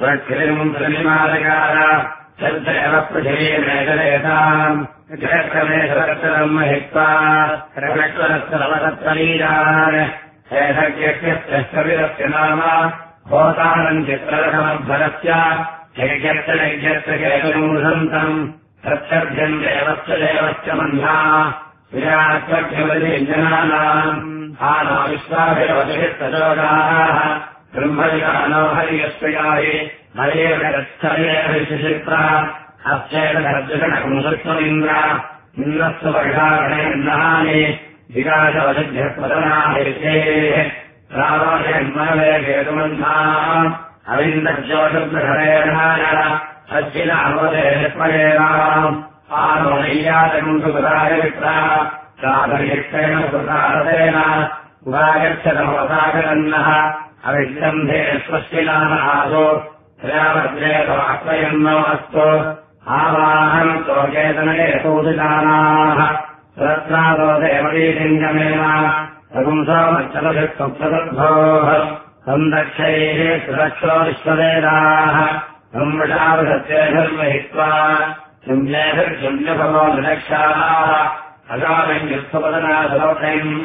स्वक्षिरिम् प्रतिमालकार तद्देव पृथिवीमेकलेताम् क्षेत्रमेशरम् महित्वा रविश्वरस्तरवतत्तरीरान् हेधज्ञस्य नाम होतारम् चित्ररथमध्वरस्य यज्ञत्यकेतुसन्तम् तत्सर्जम् देवस्य देवस्य मह्ना विराट्वक्षमलिजनानाम् आनो विश्वाभिरवतिस्तजोगाः ब्रह्मविदानो हरियस्वयाहि हरेरस्थलेभिशिप्रा हस्तेन इन्द्रस्तु वर्षागणेन्नहानि विकासवसिध्यपदनाभिषेः रावणेन्मनवे केतुमन्धाम् अविन्दज्योतिर्हरेणाय सज्जिनामोदेश्वरेणाम् आनोनय्यातम् सुकृताय विप्रा साधयिष्टेन कृतारतेन उदागच्छतमवसागरन्नः अविन्दम्भे स्वस्तिनाः आसो त्रयावद्रेतवाश्रयन्नो अस्तु आवाहम् तोकेतनये सूदितानाः सुरत्रादो देवलीलिङ्गमेन रघुंसोमच्चलभिक्तुप्तदर्भोः संदक्षैः सुरक्षो विश्ववेदाः संवृषावसत्यैर्महित्वा शृङ्गेभिर्शृङ्गभवो निरक्षाः अगामिन्युत्सपदनासलोकैम्